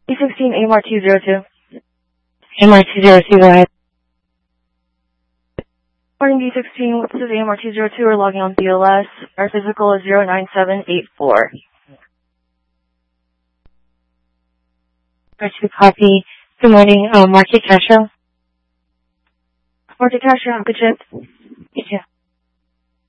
B16 AMR202. AMR202, go ahead. Morning B16, this is AMR202. We're logging on BLS. Our physical is 09784. First copy. Good morning, Market Castro. Market Castro, good ship. Good ship.